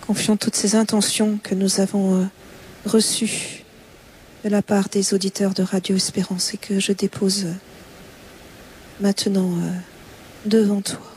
confiant toutes ces intentions que nous avons reçues de la part des auditeurs de Radio Espérance et que je dépose maintenant devant toi.